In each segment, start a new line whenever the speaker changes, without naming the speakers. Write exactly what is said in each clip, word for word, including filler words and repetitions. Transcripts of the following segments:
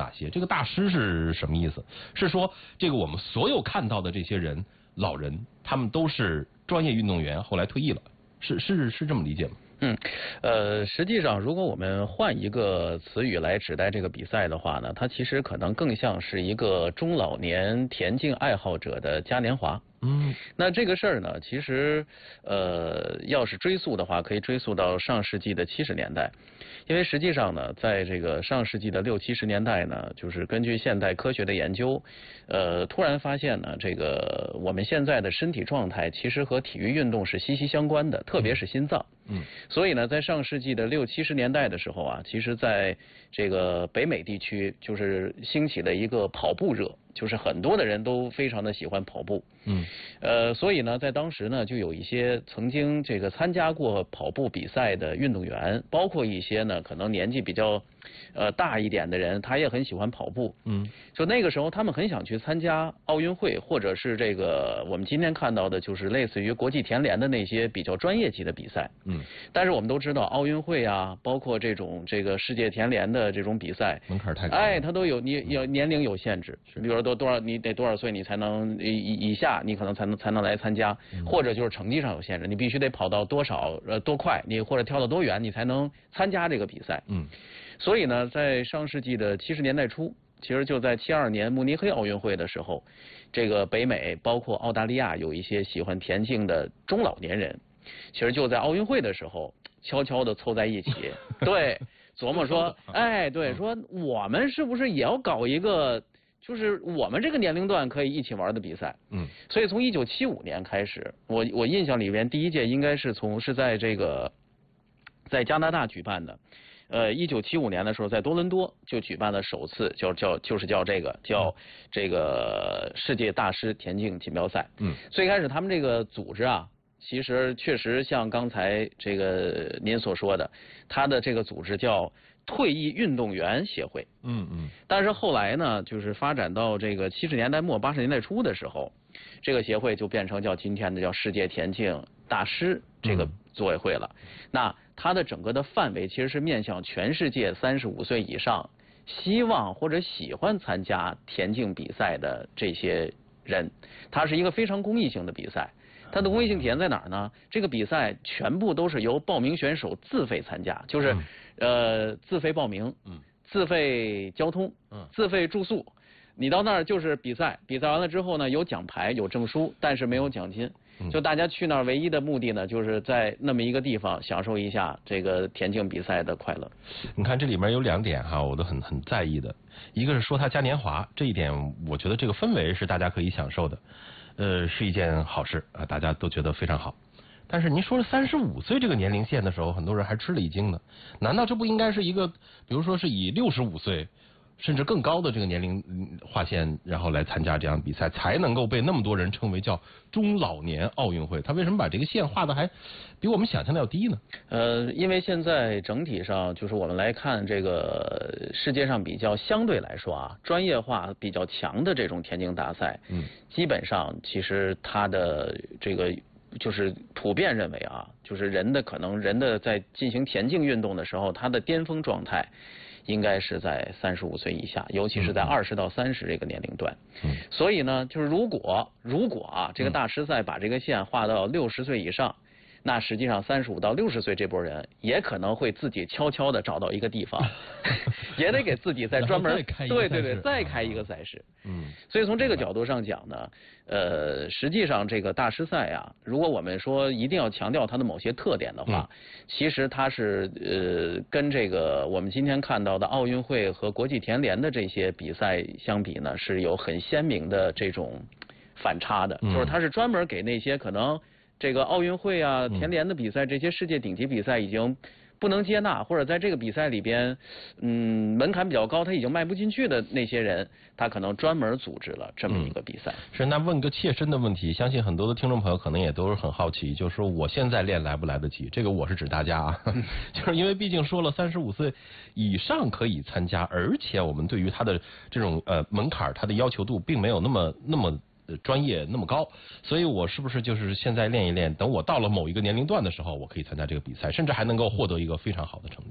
哪些？这个大师是什么意思？是说这个我们所有看到的这些人，老人，他们都是专业运动员，后来退役了，是是是这么理解吗？
嗯，呃，实际上，如果我们换一个词语来指代这个比赛的话呢，它其实可能更像是一个中老年田径爱好者的嘉年华。
嗯，
那这个事儿呢，其实呃，要是追溯的话，可以追溯到上世纪的七十年代，因为实际上呢，在这个上世纪的六七十年代呢，就是根据现代科学的研究，呃，突然发现呢，这个我们现在的身体状态其实和体育运动是息息相关的，特别是心脏。
嗯，
所以呢，在上世纪的六七十年代的时候啊，其实在这个北美地区，就是兴起了一个跑步热，就是很多的人都非常的喜欢跑步。
嗯，
呃，所以呢，在当时呢，就有一些曾经这个参加过跑步比赛的运动员，包括一些呢可能年纪比较呃大一点的人，他也很喜欢跑步。
嗯，
就那个时候，他们很想去参加奥运会，或者是这个我们今天看到的，就是类似于国际田联的那些比较专业级的比赛。
嗯，
但是我们都知道，奥运会啊，包括这种这个世界田联的这种比赛，
门槛太高。
哎，它都有你有年龄有限制，比如说多多少你得多少岁你才能以以下你可能才能才能来参加，或者就是成绩上有限制，你必须得跑到多少呃多快，你或者跳到多远你才能参加这个比赛。
嗯，
所以呢，在上世纪的七十年代初，其实就在七二年慕尼黑奥运会的时候，这个北美包括澳大利亚有一些喜欢田径的中老年人，其实就在奥运会的时候悄悄的凑在一起，对，琢磨说，哎，对，说我们是不是也要搞一个，就是我们这个年龄段可以一起玩的比赛。
嗯，
所以从一九七五年开始，我我印象里边第一届应该是从是在这个在加拿大举办的。呃，一九七五年的时候，在多伦多就举办了首次叫叫就是叫这个叫这个世界大师田径锦标赛。
嗯，
最开始他们这个组织啊，其实确实像刚才这个您所说的，他的这个组织叫退役运动员协会。
嗯嗯。
但是后来呢，就是发展到这个七十年代末八十年代初的时候，这个协会就变成叫今天的叫世界田径大师这个组委会了。嗯、那它的整个的范围其实是面向全世界三十五岁以上希望或者喜欢参加田径比赛的这些人，它是一个非常公益性的比赛。它的公益性体现在哪儿呢？这个比赛全部都是由报名选手自费参加，就是、嗯、呃自费报名，嗯，自费交通，嗯，自费住宿。你到那儿就是比赛，比赛完了之后呢，有奖牌有证书，但是没有奖金。就大家去那儿唯一的目的呢，就是在那么一个地方享受一下这个田径比赛的快乐。
你看这里面有两点哈，我都很很在意的，一个是说它嘉年华，这一点我觉得这个氛围是大家可以享受的，呃，是一件好事啊，大家都觉得非常好。但是您说是三十五岁这个年龄线的时候，很多人还吃了一惊呢。难道这不应该是一个，比如说是以六十五岁甚至更高的这个年龄划线，然后来参加这样比赛，才能够被那么多人称为叫中老年奥运会？他为什么把这个线画的还比我们想象的要低呢？
呃，因为现在整体上就是我们来看这个世界上比较相对来说啊，专业化比较强的这种田径大赛，嗯，基本上其实它的这个就是普遍认为啊，就是人的可能人的在进行田径运动的时候，他的巅峰状态应该是在三十五岁以下，尤其是在二十到三十这个年龄段。嗯，所以呢，就是如果如果啊，这个大师赛把这个线画到六十岁以上，那实际上三十五到六十岁这波人也可能会自己悄悄的找到一个地方，也得给自己再专门对对对再开一个赛事。嗯，所以从这个角度上讲呢，呃，实际上这个大师赛啊，如果我们说一定要强调它的某些特点的话，嗯、其实它是呃跟这个我们今天看到的奥运会和国际田联的这些比赛相比呢，是有很鲜明的这种反差的，嗯、就是它是专门给那些可能这个奥运会啊、田联的比赛，这些世界顶级比赛已经不能接纳，或者在这个比赛里边，嗯，门槛比较高，他已经迈不进去的那些人，他可能专门组织了这么一个比赛。嗯、
是，那问个切身的问题，相信很多的听众朋友可能也都是很好奇，就是说我现在练来不来得及？这个我是指大家啊，嗯、就是因为毕竟说了三十五岁以上可以参加，而且我们对于他的这种呃门槛，他的要求度并没有那么那么。专业那么高，所以我是不是就是现在练一练，等我到了某一个年龄段的时候，我可以参加这个比赛，甚至还能够获得一个非常好的成绩？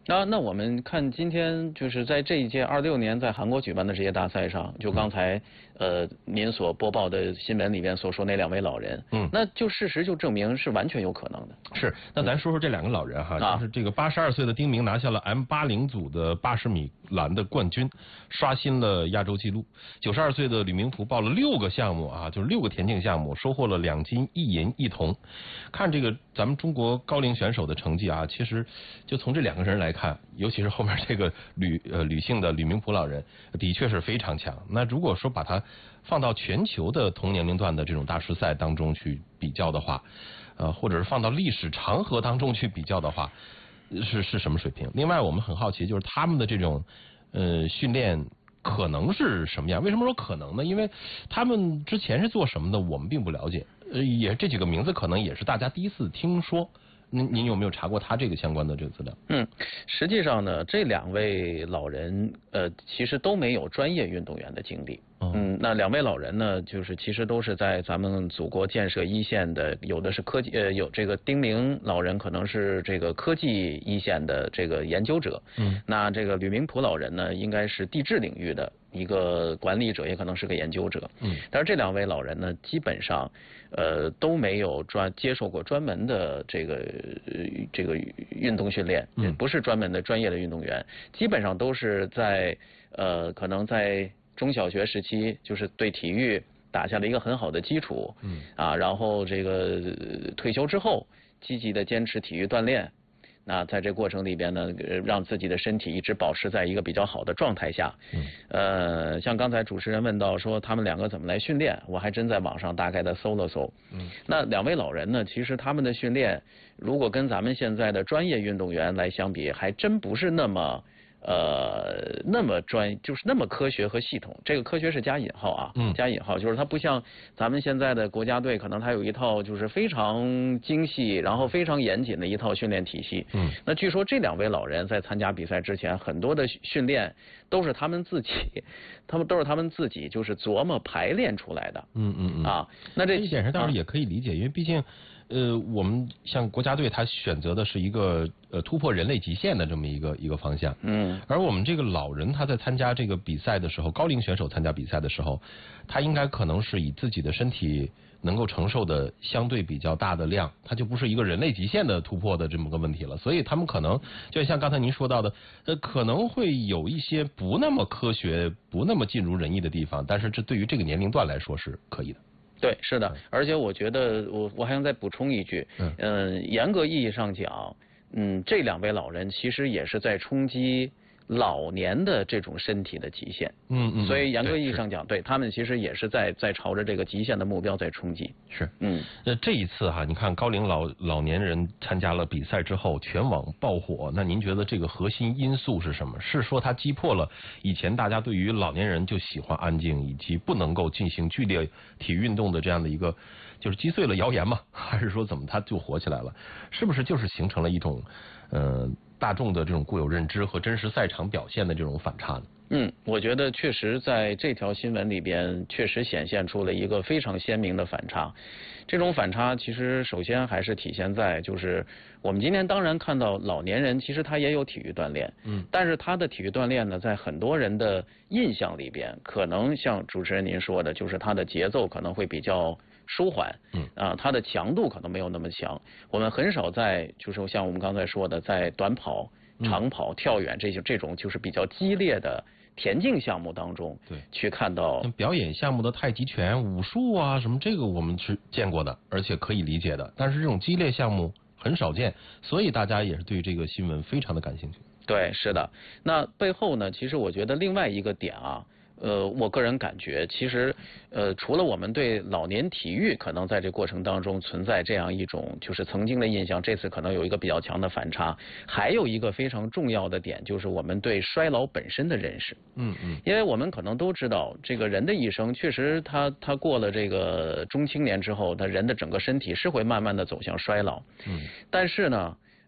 那那我们看今天就是在这一届二六年在韩国举办的这些大赛上，就刚才呃您所播报的新闻里面所说那两位老人，嗯，那就事实就证明是完全有可能的。
是，那咱说说这两个老人哈，
啊、
就是这个八十二岁的丁明拿下了 M 八零 组的八十米栏的冠军，刷新了亚洲纪录。九十二岁的吕明璞报了六个项目啊，就是六个田径项目，收获了两金一银一铜。看这个咱们中国高龄选手的成绩啊，其实就从这两个人来看，尤其是后面这个吕呃吕姓的吕明璞老人，的确是非常强。那如果说把他放到全球的同年龄段的这种大师赛当中去比较的话，呃，或者是放到历史长河当中去比较的话，是是什么水平？另外，我们很好奇，就是他们的这种呃训练可能是什么样？为什么说可能呢？因为他们之前是做什么的，我们并不了解。呃，也这几个名字可能也是大家第一次听说。您您有没有查过他这个相关的这个资料？
嗯，实际上呢，这两位老人呃，其实都没有专业运动员的经历。嗯，那两位老人呢，就是其实都是在咱们祖国建设一线的，有的是科技，呃，有这个丁明老人可能是这个科技一线的这个研究者。嗯，那这个吕明璞老人呢，应该是地质领域的一个管理者，也可能是个研究者。嗯，但是这两位老人呢，基本上呃都没有专接受过专门的这个呃这个运动训练，嗯，不是专门的专业的运动员，基本上都是在呃可能在中小学时期，就是对体育打下了一个很好的基础，嗯啊，然后这个退休之后，积极的坚持体育锻炼。那在这过程里边呢，让自己的身体一直保持在一个比较好的状态下。嗯，呃，像刚才主持人问到说他们两个怎么来训练，我还真在网上大概的搜了搜。嗯，那两位老人呢，其实他们的训练，如果跟咱们现在的专业运动员来相比，还真不是那么。呃，那么专就是那么科学和系统，这个科学是加引号啊，嗯，加引号，就是它不像咱们现在的国家队，可能它有一套就是非常精细，然后非常严谨的一套训练体系。嗯，那据说这两位老人在参加比赛之前，很多的训练都是他们自己，他们都是他们自己就是琢磨排练出来的。嗯嗯嗯。啊，那这
一点上倒是也可以理解，因为毕竟。呃，我们像国家队，他选择的是一个呃突破人类极限的这么一个一个方向。嗯。而我们这个老人他在参加这个比赛的时候，高龄选手参加比赛的时候，他应该可能是以自己的身体能够承受的相对比较大的量，他就不是一个人类极限的突破的这么个问题了。所以他们可能就像刚才您说到的，呃，可能会有一些不那么科学、不那么尽如人意的地方，但是这对于这个年龄段来说是可以的。
对，是的，而且我觉得我我还想再补充一句，嗯、呃，严格意义上讲，嗯，这两位老人其实也是在冲击老年的这种身体的极限，嗯嗯，所以严格意义上讲，对他们其实也是在在朝着这个极限的目标在冲击。
是，嗯，那这一次哈，你看高龄老老年人参加了比赛之后，全网爆火，那您觉得这个核心因素是什么？是说它击破了以前大家对于老年人就喜欢安静以及不能够进行剧烈体育运动的这样的一个，就是击碎了谣言吗？还是说怎么它就火起来了？是不是就是形成了一种，呃？大众的这种固有认知和真实赛场表现的这种反差呢？
嗯，我觉得确实在这条新闻里边，确实显现出了一个非常鲜明的反差。这种反差其实首先还是体现在，就是我们今天当然看到老年人其实他也有体育锻炼，嗯，但是他的体育锻炼呢，在很多人的印象里边，可能像主持人您说的，就是他的节奏可能会比较舒缓，嗯啊，它的强度可能没有那么强。我们很少在就是像我们刚才说的，在短跑、长跑、跳远这些这种就是比较激烈的田径项目当中，对，去看到
表演项目的太极拳、武术啊什么，这个我们是见过的，而且可以理解的。但是这种激烈项目很少见，所以大家也是对这个新闻非常的感兴趣。
对，是的。那背后呢，其实我觉得另外一个点啊。呃，我个人感觉，其实，呃，除了我们对老年体育可能在这过程当中存在这样一种就是曾经的印象，这次可能有一个比较强的反差，还有一个非常重要的点，就是我们对衰老本身的认识。嗯嗯，因为我们可能都知道，这个人的一生确实他他过了这个中青年之后，他人的整个身体是会慢慢的走向衰老。嗯，但是呢。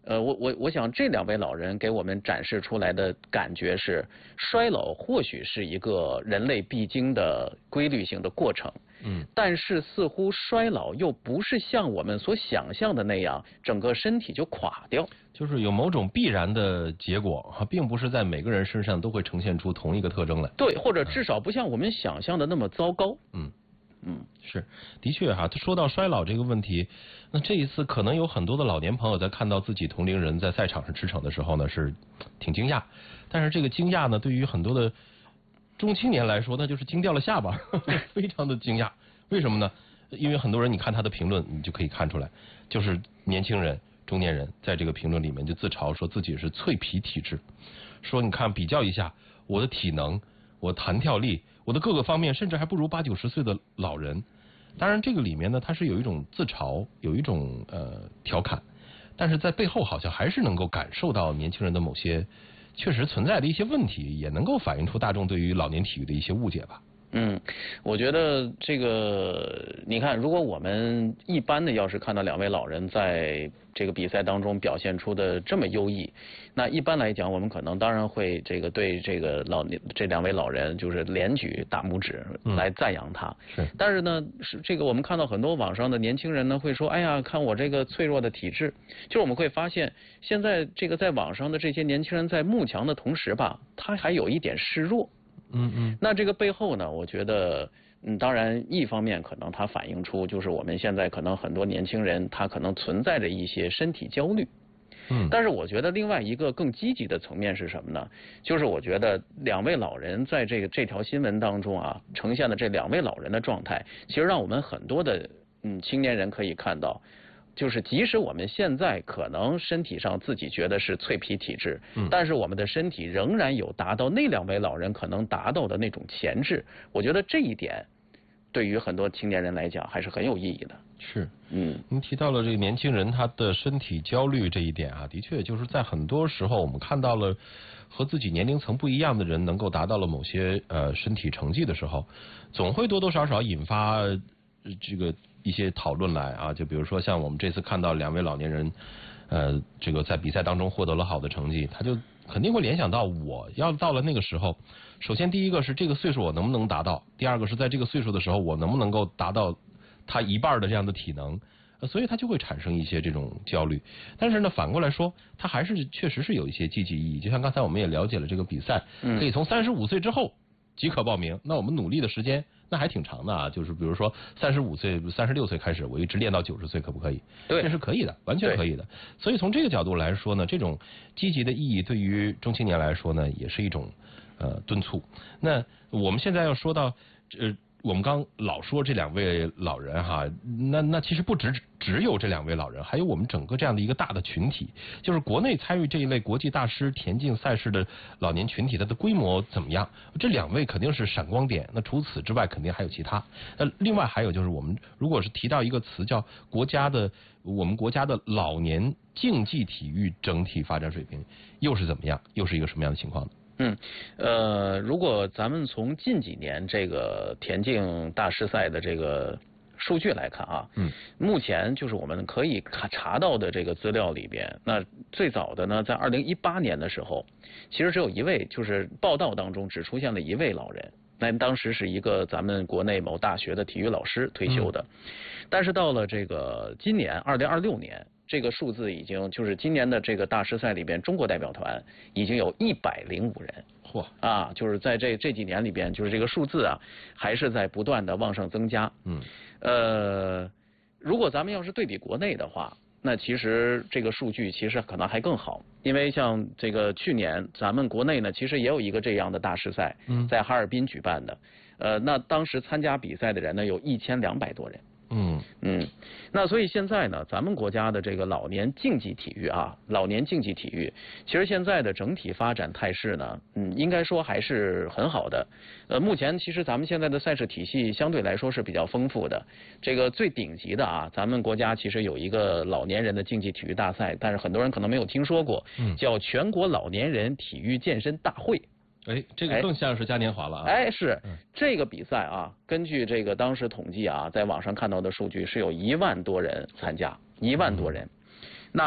呃，我我我想这两位老人给我们展示出来的感觉是，衰老或许是一个人类必经的规律性的过程，
嗯，
但是似乎衰老又不是像我们所想象的那样，整个身体就垮掉，
就是有某种必然的结果哈，并不是在每个人身上都会呈现出同一个特征来。
对，或者至少不像我们想象的那么糟糕。
嗯。
嗯，
是，的确哈。说到衰老这个问题，那这一次可能有很多的老年朋友在看到自己同龄人在赛场上驰骋的时候呢，是挺惊讶。但是这个惊讶呢，对于很多的中青年来说，那就是惊掉了下巴，非常的惊讶。为什么呢？因为很多人，你看他的评论，你就可以看出来，就是年轻人、中年人在这个评论里面就自嘲说自己是脆皮体质，说你看比较一下我的体能，我弹跳力。我的各个方面甚至还不如八九十岁的老人，当然这个里面呢，它是有一种自嘲，有一种呃调侃，但是在背后好像还是能够感受到年轻人的某些确实存在的一些问题，也能够反映出大众对于老年体育的一些误解吧。
嗯，我觉得这个，你看，如果我们一般的要是看到两位老人在这个比赛当中表现出的这么优异，那一般来讲，我们可能当然会这个对这个老年这两位老人就是连举大拇指来赞扬他。
嗯、是，
但是呢，是这个我们看到很多网上的年轻人呢会说，哎呀，看我这个脆弱的体质，就是我们会发现，现在这个在网上的这些年轻人在慕强的同时吧，他还有一点示弱。
嗯嗯，
那这个背后呢，我觉得，嗯，当然，一方面可能它反映出就是我们现在可能很多年轻人他可能存在着一些身体焦虑，
嗯，
但是我觉得另外一个更积极的层面是什么呢？就是我觉得两位老人在这个这条新闻当中啊，呈现的这两位老人的状态，其实让我们很多的嗯青年人可以看到。就是即使我们现在可能身体上自己觉得是脆皮体质，嗯，但是我们的身体仍然有达到那两位老人可能达到的那种潜质。我觉得这一点对于很多青年人来讲还是很有意义的。
是，
嗯，
您提到了这个年轻人他的身体焦虑这一点啊，的确就是在很多时候我们看到了和自己年龄层不一样的人能够达到了某些呃身体成绩的时候，总会多多少少引发、呃、这个。一些讨论来啊，就比如说像我们这次看到两位老年人，呃，这个在比赛当中获得了好的成绩，他就肯定会联想到我要到了那个时候，首先第一个是这个岁数我能不能达到，第二个是在这个岁数的时候我能不能够达到他一半的这样的体能，呃、所以他就会产生一些这种焦虑。但是呢，反过来说，他还是确实是有一些积极意义。就像刚才我们也了解了这个比赛，可以从三十五岁之后即可报名，那我们努力的时间那还挺长的啊，就是比如说三十五岁、三十六岁开始，我一直练到九十岁，可不可以？
对，
这是可以的，完全可以的。所以从这个角度来说呢，这种积极的意义对于中青年来说呢，也是一种呃敦促。那我们现在要说到呃。我们刚老说这两位老人哈，那那其实不只只有这两位老人，还有我们整个这样的一个大的群体，就是国内参与这一类国际大师田径赛事的老年群体，它的规模怎么样？这两位肯定是闪光点。那除此之外，肯定还有其他。那另外还有就是，我们如果是提到一个词叫国家的，我们国家的老年竞技体育整体发展水平又是怎么样？又是一个什么样的情况呢？
嗯，呃，如果咱们从近几年这个田径大师赛的这个数据来看啊，嗯，目前就是我们可以查查到的这个资料里边，那最早的呢，在二零一八年的时候，其实只有一位，就是报道当中只出现了一位老人，那当时是一个咱们国内某大学的体育老师退休的，嗯、但是到了这个今年二零二六年。这个数字已经就是今年的这个大师赛里边，中国代表团已经有一百零五人，
嚯
啊，就是在这这几年里边，就是这个数字啊，还是在不断的往上增加。嗯，呃，如果咱们要是对比国内的话，那其实这个数据其实可能还更好，因为像这个去年咱们国内呢，其实也有一个这样的大师赛，在哈尔滨举办的，呃，那当时参加比赛的人呢，有一千两百多人。嗯嗯，那所以现在呢，咱们国家的这个老年竞技体育啊，老年竞技体育，其实现在的整体发展态势呢，嗯，应该说还是很好的。呃，目前其实咱们现在的赛事体系相对来说是比较丰富的。这个最顶级的啊，咱们国家其实有一个老年人的竞技体育大赛，但是很多人可能没有听说过，叫全国老年人体育健身大会。
哎，这个更像是嘉年华了啊！
哎，是、嗯、这个比赛啊，根据这个当时统计啊，在网上看到的数据是有一万多人参加，一万多人。嗯、那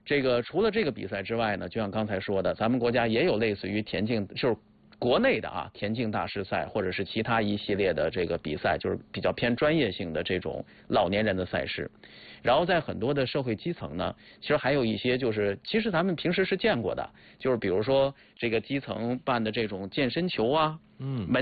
这个除了这个比赛之外呢，就像刚才说的，咱们国家也有类似于田径，就是国内的啊田径大师赛，或者是其他一系列的这个比赛，就是比较偏专业性的这种老年人的赛事。然后在很多的社会基层呢，其实还有一些就是其实咱们平时是见过的，就是比如说这个基层办的这种健身球啊，嗯，门